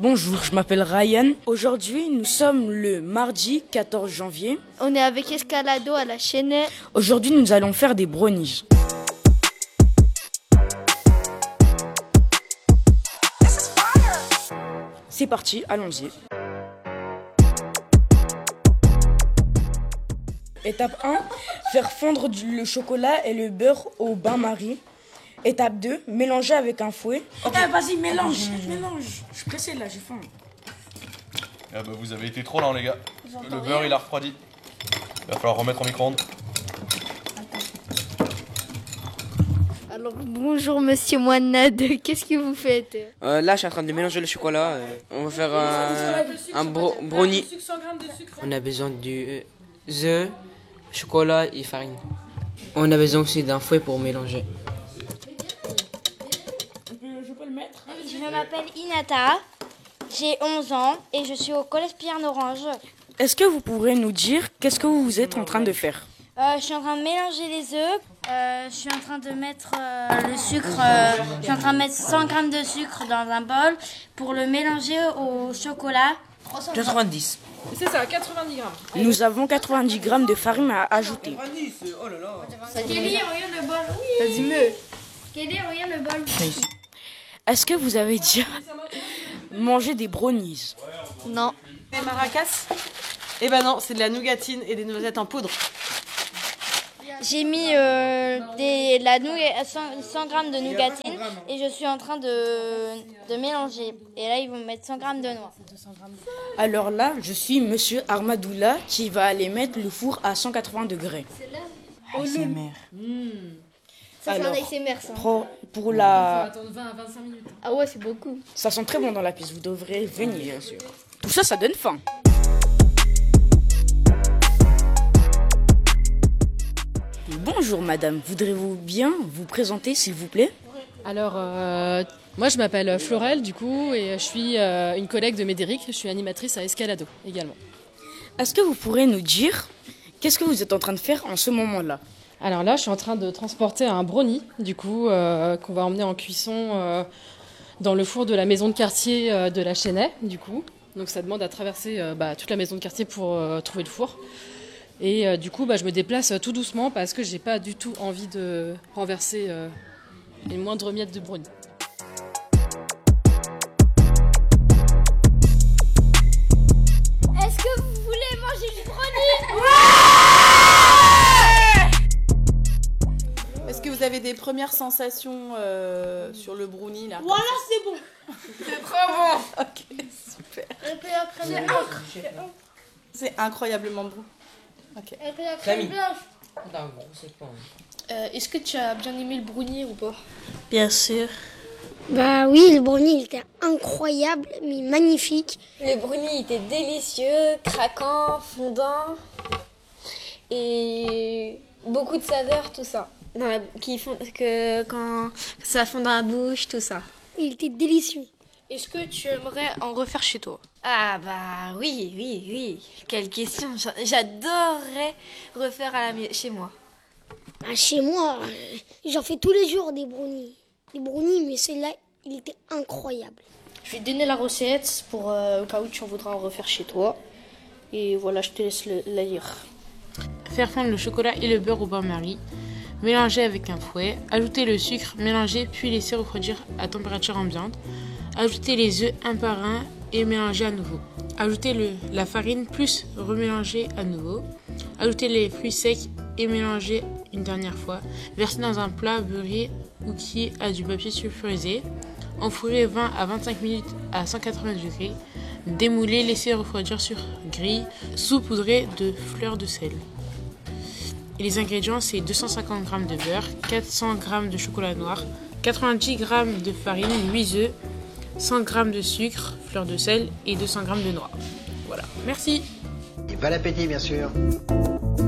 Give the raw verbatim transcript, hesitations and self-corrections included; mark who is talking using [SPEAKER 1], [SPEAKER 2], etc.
[SPEAKER 1] Bonjour, je m'appelle Ryan. Aujourd'hui, nous sommes le mardi quatorze janvier.
[SPEAKER 2] On est avec Escalado à la Chênaie.
[SPEAKER 1] Aujourd'hui, nous allons faire des brownies. C'est parti, allons-y. Étape un, faire fondre du- le chocolat et le beurre au bain-marie. Étape deux, mélanger avec un fouet. Ok, eh, vas-y, mélange, mélange. Je suis pressé là, j'ai faim.
[SPEAKER 3] Ah bah vous avez été trop lents les gars. Le beurre il a refroidi. Il va falloir remettre au micro-ondes.
[SPEAKER 2] Alors bonjour Monsieur Moinade, qu'est-ce que vous faites?
[SPEAKER 4] Euh, là, je suis en train de mélanger le chocolat. Euh, on va faire un, un bro- brownie. On a besoin du œuf, chocolat et farine. On a besoin aussi d'un fouet pour mélanger.
[SPEAKER 1] Je peux le mettre?
[SPEAKER 2] Je m'appelle Inata, j'ai onze ans et je suis au collège Pierre Orange.
[SPEAKER 1] Est-ce que vous pourrez nous dire qu'est-ce que vous êtes en train de faire?
[SPEAKER 2] Euh, je suis en train de mélanger les œufs, euh, je suis en train de mettre euh, le sucre, euh, je suis en train de mettre cent grammes de sucre dans un bol pour le mélanger au chocolat.
[SPEAKER 4] quatre-vingt-dix.
[SPEAKER 5] C'est ça, quatre-vingt-dix grammes.
[SPEAKER 1] Nous avons quatre-vingt-dix grammes de farine à ajouter.
[SPEAKER 2] Kelly, regarde le bol.
[SPEAKER 5] Vas-y, me.
[SPEAKER 2] Kelly, regarde le bol.
[SPEAKER 1] Est-ce que vous avez déjà mangé des brownies?
[SPEAKER 2] Non.
[SPEAKER 5] Des maracas? Eh ben non, c'est de la nougatine et des noisettes en poudre.
[SPEAKER 2] J'ai mis euh, des, la nougat, cent, cent grammes de nougatine et je suis en train de, de mélanger. Et là, ils vont mettre cent grammes de noix.
[SPEAKER 1] Alors là, je suis Monsieur Armadoula qui va aller mettre le four à cent quatre-vingts degrés.
[SPEAKER 4] A S M R.
[SPEAKER 2] Ça, c'est un
[SPEAKER 1] Alors,
[SPEAKER 2] A S M R, ça.
[SPEAKER 1] Pour, pour la...
[SPEAKER 5] Attendre vingt à vingt-cinq minutes.
[SPEAKER 2] Ah ouais, c'est beaucoup.
[SPEAKER 1] Ça sent très bon dans la piste, vous devrez venir bien sûr. Tout ça, ça donne faim. Bonjour madame, voudrez-vous bien vous présenter s'il vous plaît?
[SPEAKER 6] Alors, euh, moi je m'appelle Florelle du coup et je suis euh, une collègue de Médéric, je suis animatrice à Escalado également.
[SPEAKER 1] Est-ce que vous pourrez nous dire qu'est-ce que vous êtes en train de faire en ce moment-là?
[SPEAKER 6] Alors là je suis en train de transporter un brownie du coup euh, qu'on va emmener en cuisson euh, dans le four de la maison de quartier euh, de la Chênaie du coup. Donc ça demande à traverser euh, bah, toute la maison de quartier pour euh, trouver le four. Et euh, du coup bah, je me déplace euh, tout doucement parce que j'ai pas du tout envie de renverser euh, les moindres miettes de brownie.
[SPEAKER 2] Est-ce que vous voulez manger du brownie?
[SPEAKER 5] Est-ce que vous avez des premières sensations euh, sur le brownie là?
[SPEAKER 2] Voilà, c'est bon.
[SPEAKER 5] C'est trop bon. Ok, super.
[SPEAKER 2] Elle peut la crème blanche.
[SPEAKER 5] C'est incroyablement bon. Ok.
[SPEAKER 2] Elle peut la crème blanche.
[SPEAKER 7] Euh, Est-ce que tu as bien aimé le brownie ou pas?
[SPEAKER 5] Bien sûr.
[SPEAKER 8] Bah oui, le brownie il était incroyable, mais magnifique.
[SPEAKER 7] Le brownie était délicieux, craquant, fondant et beaucoup de saveurs, tout ça. Dans la- qui font que quand ça fond dans la bouche, tout ça.
[SPEAKER 8] Il était délicieux.
[SPEAKER 7] Est-ce que tu aimerais en refaire chez toi? Ah bah oui, oui, oui. Quelle question. J'a- J'adorerais refaire à la, mi- chez moi.
[SPEAKER 8] Bah, chez moi, euh, j'en fais tous les jours des brownies. Des brownies, mais celui-là, il était incroyable.
[SPEAKER 7] Je vais te donner la recette pour euh, au cas où tu en voudras en refaire chez toi. Et voilà, je te laisse le- la lire.
[SPEAKER 9] Faire fondre le chocolat et le beurre au bain-marie. Mélanger avec un fouet. Ajouter le sucre, mélanger puis laisser refroidir à température ambiante. Ajouter les œufs un par un et mélanger à nouveau. Ajouter le, la farine plus remélanger à nouveau. Ajouter les fruits secs et mélanger une dernière fois. Verser dans un plat beurré ou qui a du papier sulfurisé. Enfourrer vingt à vingt-cinq minutes à cent quatre-vingts degrés. Démouler, laisser refroidir sur grille. Saupoudrer de fleurs de sel. Et les ingrédients, c'est deux cent cinquante grammes de beurre, quatre cents grammes de chocolat noir, quatre-vingt-dix grammes de farine, huit œufs, cent grammes de sucre, fleur de sel et deux cents grammes de noix. Voilà, merci.
[SPEAKER 10] Et bon appétit, bien sûr.